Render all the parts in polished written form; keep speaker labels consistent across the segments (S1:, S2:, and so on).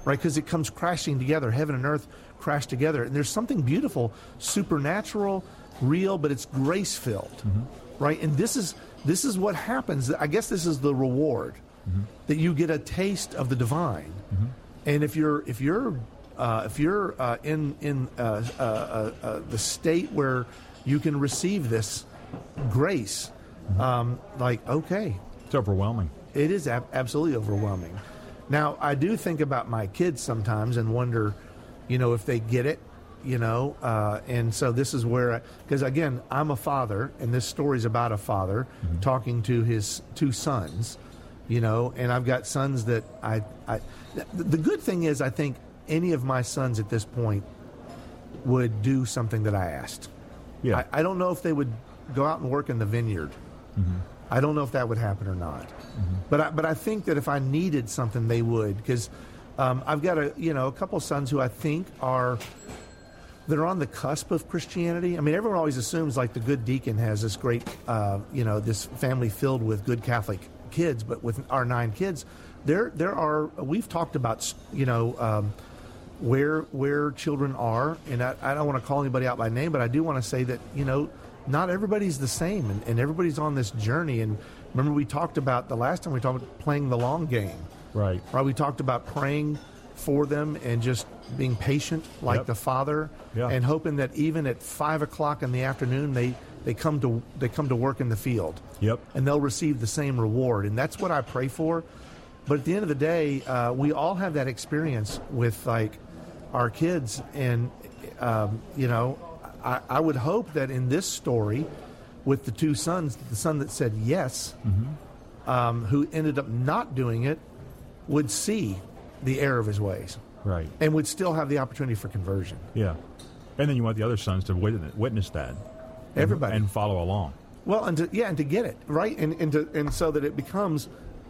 S1: right? Because it comes crashing together. Heaven and earth crash together. And there's something beautiful, supernatural, real, but it's grace-filled, right? And this is what happens. I guess this is the reward, that you get a taste of the divine. And if you're in the state where you can receive this grace, okay,
S2: it's overwhelming.
S1: It is absolutely overwhelming. Now, I do think about my kids sometimes and wonder, if they get it, and so this is where, because again, I'm a father, and this story's about a father talking to his two sons, and I've got sons that the good thing is, I think any of my sons at this point would do something that I asked.
S2: Yeah.
S1: I don't know if they would go out and work in the vineyard. I don't know if that would happen or not. But I think that if I needed something, they would, because I've got a couple of sons who I think they're on the cusp of Christianity. I mean, everyone always assumes like the good deacon has this great, this family filled with good Catholic kids, but with our 9 kids, we've talked about, where children are, and I don't want to call anybody out by name, but I do want to say that, not everybody's the same, and everybody's on this journey. And remember, we talked about the last time we talked about playing the long game.
S2: Right.
S1: We talked about praying for them and just being patient like the Father, and hoping that even at 5 o'clock in the afternoon, they come to work in the field.
S2: Yep.
S1: And they'll receive the same reward. And that's what I pray for. But at the end of the day, we all have that experience with like our kids, and I would hope that in this story, with the two sons, the son that said yes, who ended up not doing it, would see the error of his ways,
S2: right,
S1: and would still have the opportunity for conversion.
S2: Yeah, and then you want the other sons to witness that,
S1: everybody,
S2: and follow along.
S1: Well, and to get it right, and so that it becomes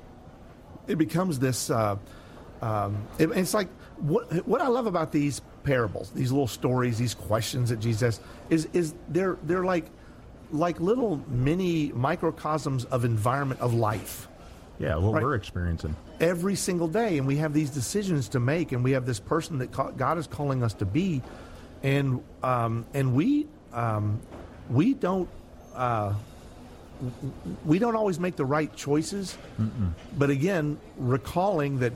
S1: this. It's like what I love about these parables, these little stories, these questions that Jesus is they're like little mini microcosms of environment of life.
S2: Yeah, what we're experiencing
S1: every single day, and we have these decisions to make, and we have this person that God is calling us to be, and we don't always make the right choices. But again, recalling that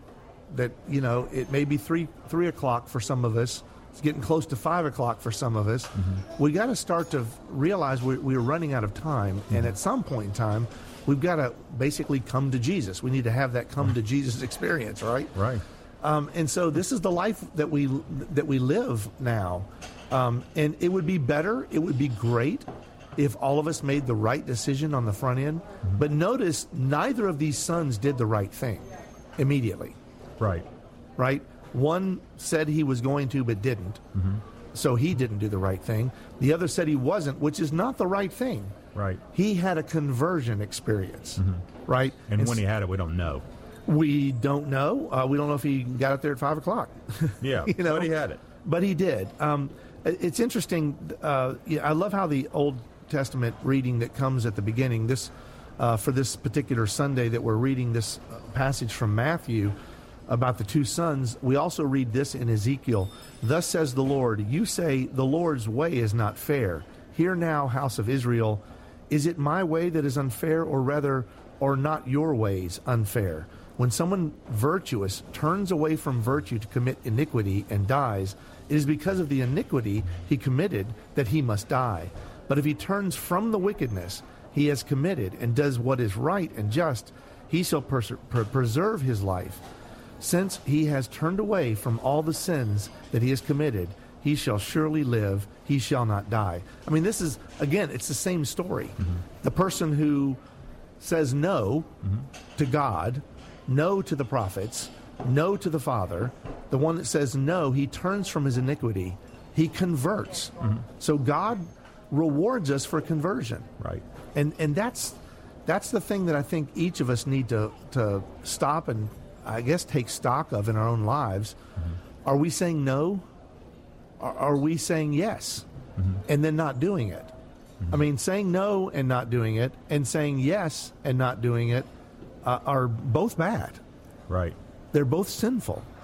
S1: it may be three o'clock for some of us. It's getting close to 5 o'clock for some of us. We got to start to realize we're running out of time, and at some point in time, we've got to basically come to Jesus. We need to have that come to Jesus experience, right?
S2: Right.
S1: And so this is the life that we live now. And it would be better, it would be great if all of us made the right decision on the front end. But notice, neither of these sons did the right thing immediately.
S2: Right.
S1: Right? One said he was going to but didn't. So he didn't do the right thing. The other said he wasn't, which is not the right thing.
S2: Right.
S1: He had a conversion experience. Right?
S2: And when he had it, we don't know.
S1: We don't know. We don't know if he got up there at 5 o'clock.
S2: Yeah, but he had it.
S1: But he did. It's interesting. I love how the Old Testament reading that comes at the beginning, this for this particular Sunday that we're reading this passage from Matthew about the two sons, we also read this in Ezekiel. Thus says the Lord, you say the Lord's way is not fair. Hear now, house of Israel, is it my way that is unfair, or not your ways unfair? When someone virtuous turns away from virtue to commit iniquity and dies, it is because of the iniquity he committed that he must die. But if he turns from the wickedness he has committed and does what is right and just, he shall preserve his life. Since he has turned away from all the sins that he has committed, he shall surely live, he shall not die. I mean, this is, again, it's the same story. The person who says no to God, no to the prophets, no to the Father, the one that says no, he turns from his iniquity, he converts. So God rewards us for conversion.
S2: Right.
S1: And that's the thing that I think each of us need to stop and, I guess, take stock of in our own lives. Are we saying no? Are we saying yes and then not doing it? I mean, saying no and not doing it, and saying yes and not doing it are both bad.
S2: Right.
S1: They're both sinful.